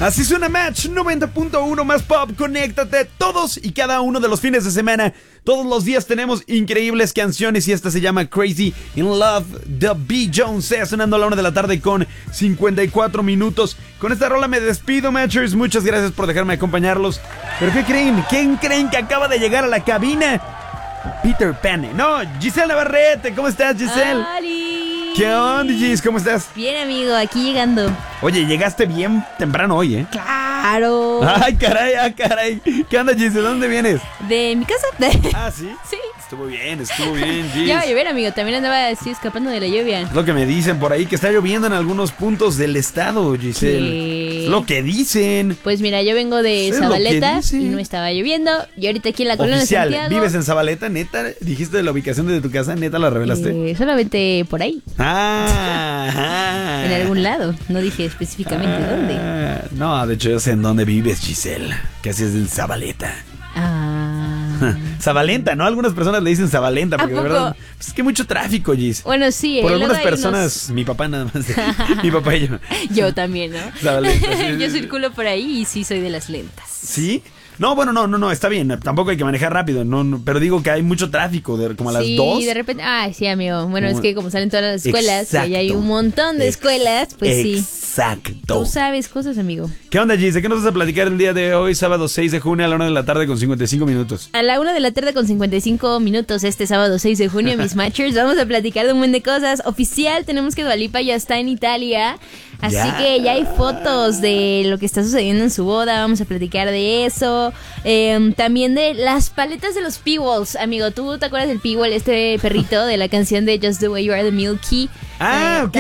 Así suena Match 90.1 más pop. Conéctate todos y cada uno de los fines de semana. Todos los días tenemos increíbles canciones y esta se llama Crazy in Love de B. Jones. Sonando a la 1 de la tarde con 54 minutos. Con esta rola me despido, Matchers. Muchas gracias por dejarme acompañarlos. ¿Pero qué creen? ¿Quién creen que acaba de llegar a la cabina? Peter Pan. No, Giselle Navarrete. ¿Cómo estás, Giselle? ¡Ali! ¿Qué onda, Gis? ¿Cómo estás? Bien, amigo, aquí llegando. Oye, llegaste bien temprano hoy, ¿eh? ¡Claro! ¡Ay, caray, caray! ¿Qué onda, Gis? ¿De dónde vienes? ¿De mi casa? ¿Ah, sí? Sí. Estuvo bien, Gis. Ya va a llover, amigo. También andaba así escapando de la lluvia. Es lo que me dicen por ahí, que está lloviendo en algunos puntos del estado, Giselle. ¿Qué? Es lo que dicen. Pues mira, yo vengo de Es Zabaleta lo que y no estaba lloviendo. Y ahorita aquí en la colonia de Oficial, Santiago. ¿vives en Zabaleta? ¿Neta? ¿Dijiste de la ubicación de tu casa? ¿Neta la revelaste? Solamente por ahí. Ah. En algún lado. No dije específicamente dónde. No, de hecho yo sé en dónde vives, Giselle. Que así es en Zabaleta. Zabalenta, ¿no? Algunas personas le dicen Zabalenta porque ¿A de poco? verdad pues es que mucho tráfico, Gis. Bueno, sí. Por luego algunas hay personas, mi papá nada más. Mi papá y yo. Yo también, ¿no? Zabalenta, sí. Yo circulo por ahí y sí soy de las lentas. ¿Sí? No, bueno, no, está bien. Tampoco hay que manejar rápido, pero digo que hay mucho tráfico, como a las 2. Sí, de repente. Ay, sí, amigo. Bueno, es que como salen todas las escuelas, Exacto. y hay un montón de escuelas, pues sí. Exacto. Tú sabes cosas, amigo. ¿Qué onda, Gis? ¿De qué nos vas a platicar el día de hoy, sábado 6 de junio a la 1 de la tarde con 55 minutos? A la 1 de la tarde con 55 minutos este sábado 6 de junio, mis matchers, vamos a platicar de un buen de cosas. Oficial, tenemos que Dua Lipa ya está en Italia. Así que ya hay fotos de lo que está sucediendo en su boda. Vamos a platicar de eso. También de las paletas de los Peebles. Amigo, ¿tú te acuerdas del Peeble, este perrito de la canción de Just the Way You Are the Milky? Ok.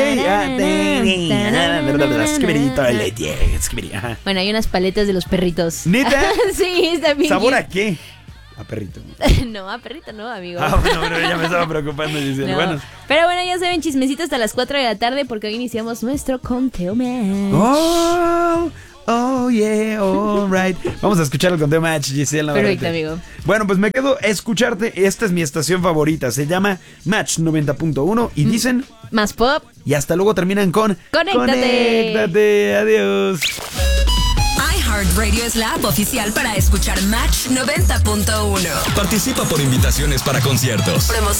Bueno, hay unas paletas de los perritos. ¿Neta? Sí, está bien. ¿Sabor a qué? A perrito. No, a perrito no, amigo. Bueno, ya me estaba preocupando, Giselle. No. Bueno. Pero bueno, ya saben, chismecitos hasta las 4 de la tarde porque hoy iniciamos nuestro conteo match. Oh, yeah, all right. Vamos a escuchar el conteo match, Giselle Navarrete. Perfecto, amigo. Bueno, pues me quedo a escucharte. Esta es mi estación favorita. Se llama Match 90.1 y dicen... Más pop. Y hasta luego terminan con... ¡Conéctate! Adiós. iHeartRadio es la app oficial para escuchar Match 90.1. Participa por invitaciones para conciertos, Promociones